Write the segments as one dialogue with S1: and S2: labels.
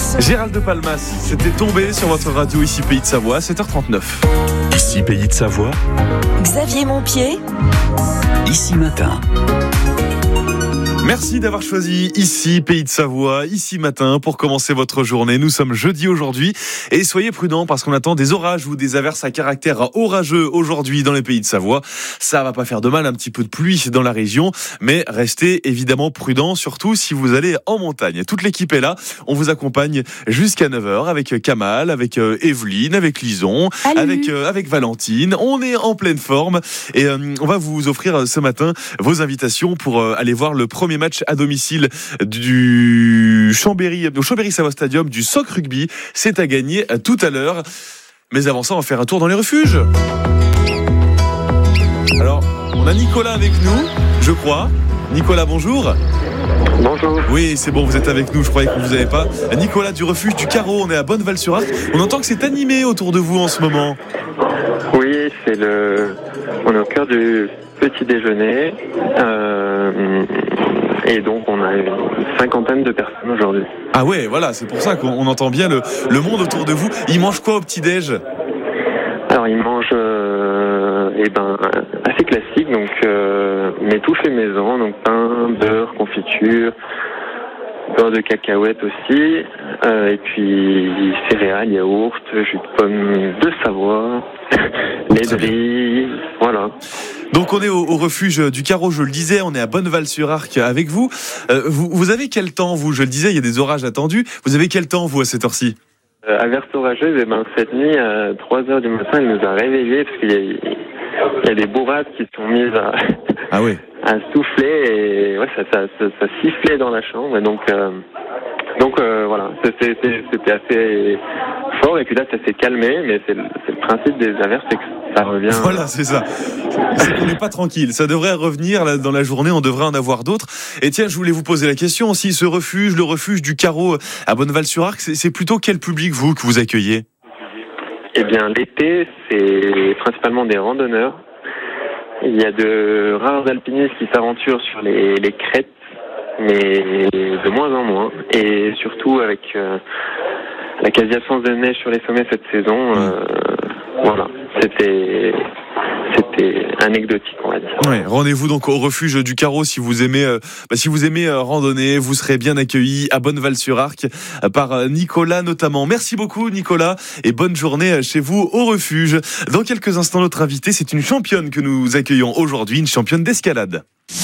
S1: Gérald de Palmas, c'était tombé sur votre radio ici Pays de Savoie, 7h39.
S2: Ici Pays de Savoie.
S3: Xavier Montpied.
S2: Ici Matin.
S1: Merci d'avoir choisi ici Pays de Savoie, ici Matin pour commencer votre journée. Nous sommes jeudi aujourd'hui et soyez prudents parce qu'on attend des orages ou des averses à caractère orageux aujourd'hui dans les Pays de Savoie. Ça va pas faire de mal, un petit peu de pluie dans la région, mais restez évidemment prudents, surtout si vous allez en montagne. Toute l'équipe est là, on vous accompagne jusqu'à 9h avec Kamal, avec Evelyne, avec Lison, avec Valentine. On est en pleine forme et on va vous offrir ce matin vos invitations pour aller voir le premier match à domicile du Chambéry, au Chambéry Savoie Stadium du Soc Rugby. C'est à gagner tout à l'heure. Mais avant ça, on va faire un tour dans les refuges. Alors, on a Nicolas avec nous, je crois. Nicolas, bonjour.
S4: Bonjour.
S1: Oui, c'est bon, vous êtes avec nous, je croyais qu'on vous avait pas. Nicolas du refuge du Carreau, on est à Bonneval-sur-Arc. On entend que c'est animé autour de vous en ce moment.
S4: Oui, on est au cœur du petit déjeuner. Et donc, on a une 50aine de personnes aujourd'hui.
S1: Ah ouais, voilà, c'est pour ça qu'on entend bien le monde autour de vous. Ils mangent quoi au petit-déj ?
S4: Alors, ils mangent assez classique, donc mais tout fait maison, donc pain, beurre, confiture, beurre de cacahuète aussi, et puis céréales, yaourt, jus de pomme de Savoie, lait de riz, voilà.
S1: Donc on est au refuge du Carreau, je le disais, on est à Bonneval-sur-Arc avec vous. Vous avez quel temps, vous ? Je le disais, il y a des orages attendus. Vous avez quel temps, vous, à cette heure-ci ?
S4: Averse orageuse, cette nuit, à 3h du matin, elle nous a réveillés parce qu'il y a des bourrasques qui sont mises à souffler et ouais, ça sifflait dans la chambre. Et donc voilà, c'était assez fort. Et puis là, ça s'est calmé, mais c'est le principe des averses, c'est que ça revient.
S1: Voilà, c'est ça. C'est qu'on n'est pas tranquille. Ça devrait revenir là, dans la journée, on devrait en avoir d'autres. Et tiens, je voulais vous poser la question aussi, ce refuge, le refuge du Carreau à Bonneval-sur-Arc, c'est plutôt quel public, vous, que vous accueillez ?
S4: Eh bien, l'été, c'est principalement des randonneurs. Il y a de rares alpinistes qui s'aventurent sur les crêtes, mais de moins en moins. Et surtout avec la quasi-absence de neige sur les sommets cette saison, voilà, c'était anecdotique, on va dire.
S1: Ouais, rendez-vous donc au refuge du Carreau si vous aimez randonner, vous serez bien accueillis à Bonneval-sur-Arc par Nicolas notamment. Merci beaucoup Nicolas et bonne journée chez vous au refuge. Dans quelques instants, notre invitée, c'est une championne que nous accueillons aujourd'hui, une championne d'escalade.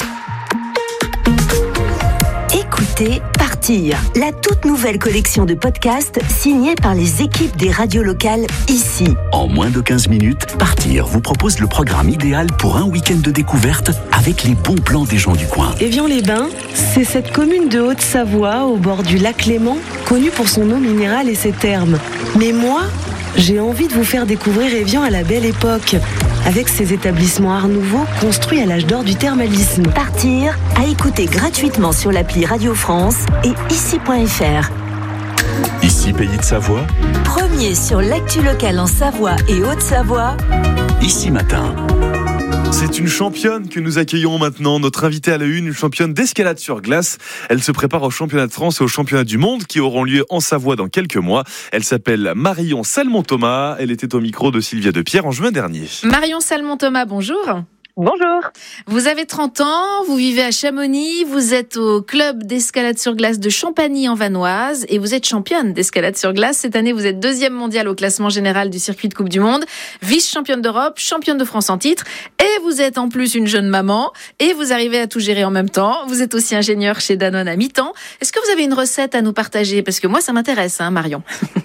S3: Écoutez Partir, la toute nouvelle collection de podcasts signée par les équipes des radios locales ici.
S2: En moins de 15 minutes, Partir vous propose le programme idéal pour un week-end de découverte avec les bons plans des gens du coin.
S5: Évian-les-Bains, c'est cette commune de Haute-Savoie au bord du lac Léman, connue pour son eau minérale et ses thermes. Mais moi, j'ai envie de vous faire découvrir Évian à la belle époque, avec ses établissements Art Nouveau construits à l'âge d'or du thermalisme.
S3: Partir, à écouter gratuitement sur l'appli Radio France et ici.fr.
S2: Ici Pays de Savoie.
S3: Premier sur l'actu locale en Savoie et Haute-Savoie.
S2: Ici Matin.
S1: C'est une championne que nous accueillons maintenant, notre invitée à la une championne d'escalade sur glace. Elle se prépare au championnat de France et au championnat du monde qui auront lieu en Savoie dans quelques mois. Elle s'appelle Marion Salmon-Thomas. Elle était au micro de Sylvia Depierre en juin dernier.
S6: Marion Salmon-Thomas, bonjour.
S7: Bonjour.
S6: Vous avez 30 ans, vous vivez à Chamonix, vous êtes au club d'escalade sur glace de Champagny-en-Vanoise et vous êtes championne d'escalade sur glace. Cette année, vous êtes 2e mondiale au classement général du circuit de Coupe du Monde, vice-championne d'Europe, championne de France en titre et vous êtes en plus une jeune maman et vous arrivez à tout gérer en même temps. Vous êtes aussi ingénieure chez Danone à mi-temps. Est-ce que vous avez une recette à nous partager ? Parce que moi, ça m'intéresse, Marion.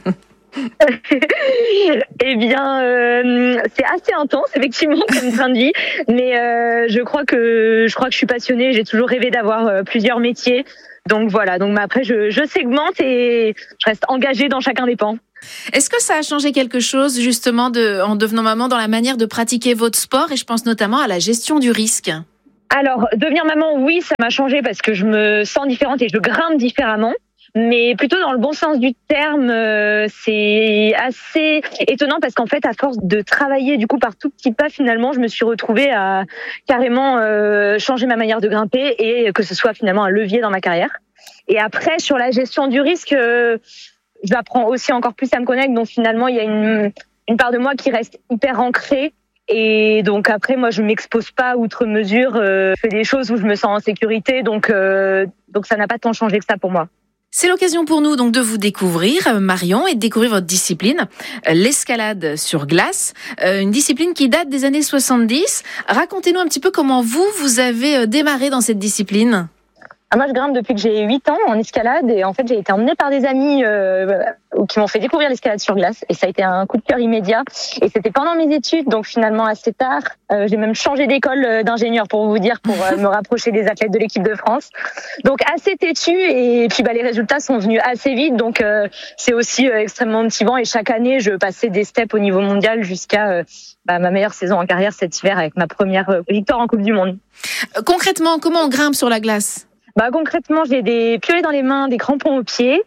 S7: Eh bien, c'est assez intense, effectivement, comme train de vie. Mais je crois que je suis passionnée. J'ai toujours rêvé d'avoir plusieurs métiers. Donc voilà. Donc après, je segmente et je reste engagée dans chacun des pans.
S6: Est-ce que ça a changé quelque chose, justement, en devenant maman, dans la manière de pratiquer votre sport ? Et je pense notamment à la gestion du risque.
S7: Alors, devenir maman, oui, ça m'a changé parce que je me sens différente et je grimpe différemment. Mais plutôt dans le bon sens du terme, c'est assez étonnant parce qu'en fait, à force de travailler du coup par tout petits pas, finalement, je me suis retrouvée à carrément changer ma manière de grimper et que ce soit finalement un levier dans ma carrière. Et après, sur la gestion du risque, j'apprends aussi encore plus à me connaître. Donc finalement, il y a une part de moi qui reste hyper ancrée. Et donc après, moi, je m'expose pas outre mesure. Je fais des choses où je me sens en sécurité. Donc ça n'a pas tant changé que ça pour moi.
S6: C'est l'occasion pour nous donc de vous découvrir, Marion, et de découvrir votre discipline, l'escalade sur glace, une discipline qui date des années 70. Racontez-nous un petit peu comment vous avez démarré dans cette discipline.
S7: Moi, je grimpe depuis que j'ai 8 ans en escalade et en fait, j'ai été emmenée par des amis qui m'ont fait découvrir l'escalade sur glace et ça a été un coup de cœur immédiat. Et c'était pendant mes études, donc finalement assez tard. J'ai même changé d'école d'ingénieur pour vous dire, pour me rapprocher des athlètes de l'équipe de France. Donc assez têtu et puis les résultats sont venus assez vite. Donc c'est aussi extrêmement motivant et chaque année, je passais des steps au niveau mondial jusqu'à ma meilleure saison en carrière cet hiver avec ma première victoire en Coupe du Monde.
S6: Concrètement, comment on grimpe sur la glace ?
S7: Concrètement, j'ai des piolets dans les mains, des crampons aux pieds.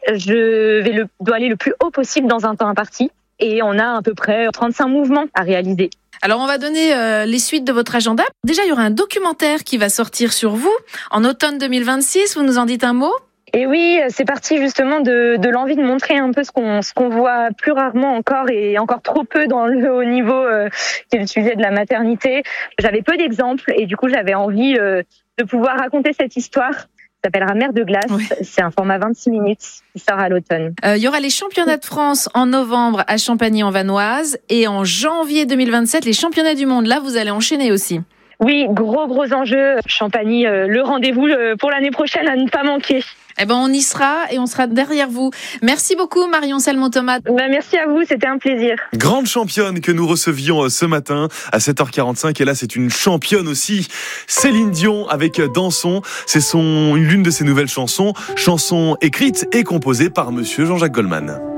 S7: Je dois aller le plus haut possible dans un temps imparti. Et on a à peu près 35 mouvements à réaliser.
S6: Alors, on va donner les suites de votre agenda. Déjà, il y aura un documentaire qui va sortir sur vous en automne 2026. Vous nous en dites un mot ?
S7: Et oui, c'est parti justement de l'envie de montrer un peu ce qu'on voit plus rarement encore et encore trop peu dans le haut niveau, qui est le sujet de la maternité. J'avais peu d'exemples et du coup, j'avais envie de pouvoir raconter cette histoire. Ça s'appellera Mère de glace. Oui. C'est un format 26 minutes qui sort à l'automne.
S6: Il y aura les championnats de France en novembre à Champagny-en-Vanoise et en janvier 2027, les championnats du monde. Là, vous allez enchaîner aussi.
S7: Oui, gros enjeu. Champagny, le rendez-vous pour l'année prochaine à ne pas manquer.
S6: On y sera et on sera derrière vous. Merci beaucoup Marion Salmon-Thomas.
S7: Merci à vous, c'était un plaisir.
S1: Grande championne que nous recevions ce matin à 7h45 et là c'est une championne aussi. Céline Dion avec Dansons, c'est l'une de ses nouvelles chansons écrite et composée par monsieur Jean-Jacques Goldman.